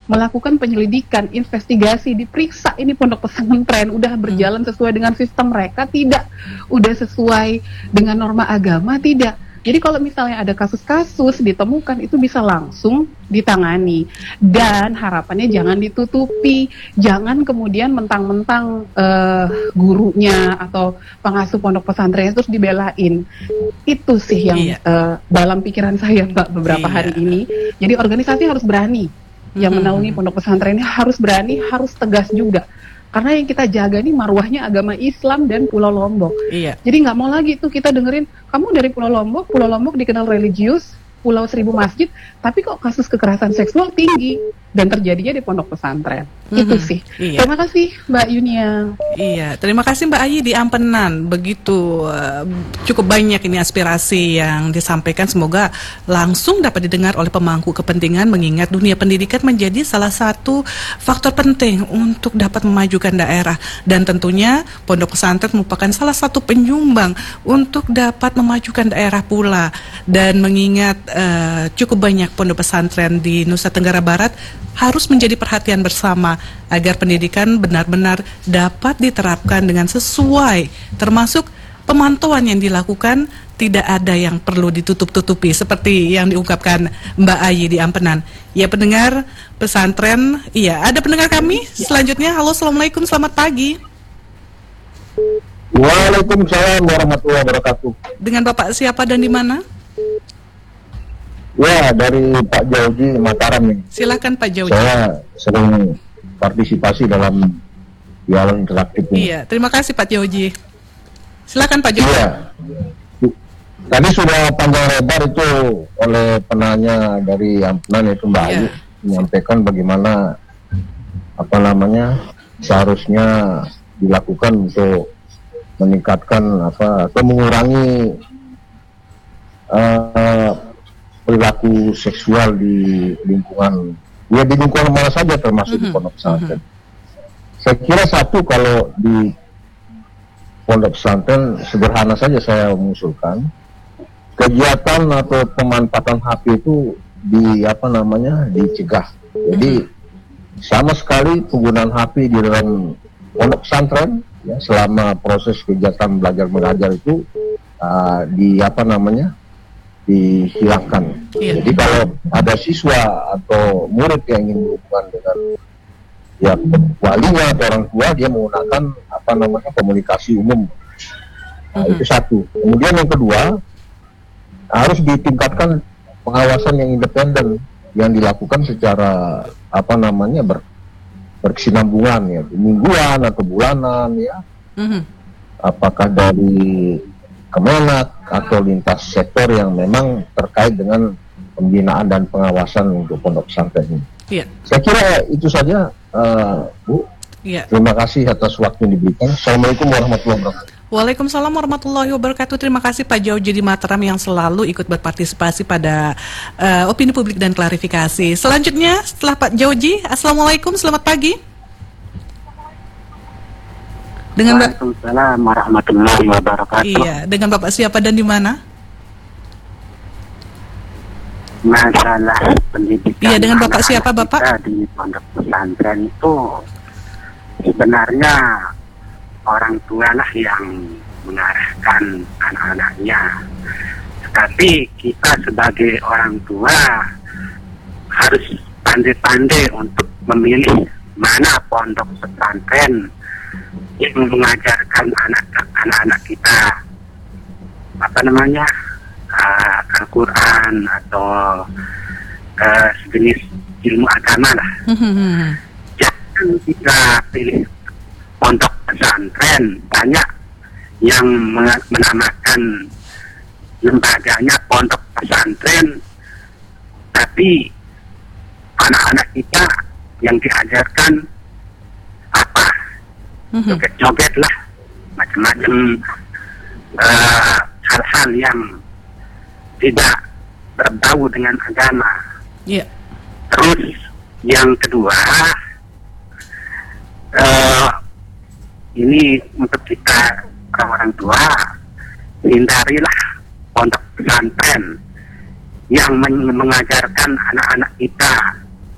melakukan penyelidikan, investigasi, diperiksa ini pondok pesantren udah berjalan sesuai dengan sistem mereka, tidak, udah sesuai dengan norma agama, tidak. Jadi kalau misalnya ada kasus-kasus ditemukan, itu bisa langsung ditangani. Dan harapannya jangan ditutupi, jangan kemudian mentang-mentang gurunya atau pengasuh pondok pesantren terus dibelain. Itu sih yang dalam pikiran saya, Mbak, beberapa hari ini. Jadi organisasi harus berani, yang menaungi pondok pesantren ini harus berani, harus tegas juga. Karena yang kita jaga ini marwahnya agama Islam dan Pulau Lombok. Jadi nggak mau lagi tuh kita dengerin, kamu dari Pulau Lombok dikenal religius, Pulau Seribu Masjid, tapi kok kasus kekerasan seksual tinggi dan terjadinya di pondok pesantren. Itu sih. Terima kasih Mbak Yunia. Terima kasih Mbak Ayi di Ampenan. Begitu cukup banyak ini aspirasi yang disampaikan, semoga langsung dapat didengar oleh pemangku kepentingan, mengingat dunia pendidikan menjadi salah satu faktor penting untuk dapat memajukan daerah, dan tentunya pondok pesantren merupakan salah satu penyumbang untuk dapat memajukan daerah pula. Dan mengingat cukup banyak pondok pesantren di Nusa Tenggara Barat, harus menjadi perhatian bersama agar pendidikan benar-benar dapat diterapkan dengan sesuai, termasuk pemantauan yang dilakukan tidak ada yang perlu ditutup-tutupi seperti yang diungkapkan Mbak Ayi di Ampenan. Ya, pendengar pesantren, ada pendengar kami selanjutnya. Halo, Assalamualaikum, selamat pagi. Waalaikumsalam warahmatullahi wabarakatuh. Dengan Bapak siapa dan di mana? Ya, dari Pak Jauji Mataram nih. Silakan Pak Jauji. Saya sering partisipasi dalam dialog interaktif ini. Terima kasih Pak Jauji. Silakan Pak Jauji. Tadi sudah panjang lebar itu oleh penanya dari Ampenan, itu Mbak Ayu, menyampaikan bagaimana seharusnya dilakukan untuk meningkatkan atau mengurangi perilaku seksual di lingkungan, di lingkungan mana saja, termasuk di pondok pesantren. Saya kira satu, kalau di pondok pesantren sederhana saja saya mengusulkan kegiatan atau pemanfaatan HP itu dicegah. Jadi sama sekali penggunaan HP di dalam pondok pesantren selama proses kegiatan belajar mengajar itu dihilangkan. Jadi kalau ada siswa atau murid yang ingin berhubungan dengan walinya atau orang tua, dia menggunakan komunikasi umum. Itu satu. Kemudian yang kedua, harus ditingkatkan pengawasan yang independen yang dilakukan secara berkesinambungan, mingguan atau bulanan, apakah dari Kemenak atau lintas sektor yang memang terkait dengan pembinaan dan pengawasan untuk pondok pesantren ini. Saya kira itu saja, Bu. Terima kasih atas waktu yang diberikan. Assalamualaikum warahmatullahi wabarakatuh. Waalaikumsalam warahmatullahi wabarakatuh. Terima kasih Pak Jauji di Mataram yang selalu ikut berpartisipasi pada opini publik dan klarifikasi. Selanjutnya setelah Pak Jauji, Assalamualaikum, selamat pagi. Waalaikumsalam warahmatullahi wabarakatuh. Dengan Bapak siapa dan di mana? Masalah pendidikan. Dengan Bapak siapa, Bapak? Di pondok pesantren itu sebenarnya orang tua lah yang mengarahkan anak-anaknya. Tapi kita sebagai orang tua harus pandai-pandai untuk memilih mana pondok pesantren yang mengajarkan anak-anak kita Al-Quran atau sejenis ilmu agama lah. Jangan kita pilih pondok pesantren, banyak yang menamakan lembaganya pondok pesantren, tapi anak-anak kita yang diajarkan joget-joget lah, macam-macam hal-hal yang tidak berbau dengan agama. Terus yang kedua, ini untuk kita orang tua, hindarilah pondok pesantren yang mengajarkan anak-anak kita